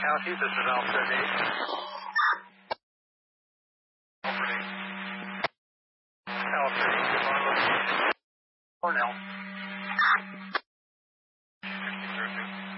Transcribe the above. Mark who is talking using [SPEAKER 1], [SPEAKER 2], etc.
[SPEAKER 1] County, this is Alfred 8. Alfred 8. Alfred 8, good morning. Cornell. 50 perfect.